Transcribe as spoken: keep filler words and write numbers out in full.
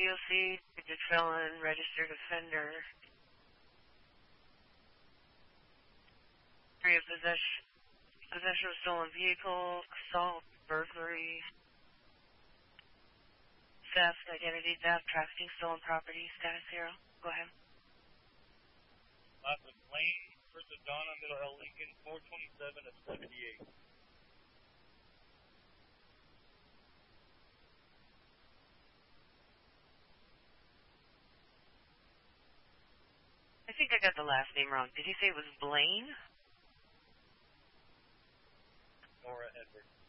D O C, convicted felon, registered offender. Three of possession, possession of stolen vehicle, assault, burglary, theft, identity theft, trafficking, stolen property, status zero. Go ahead. Last was Lane versus Donna, Middle L. Lincoln, four twenty-seven of seventy-eight. I think I got the last name wrong. Did he say it was Blaine? Nora Edwards.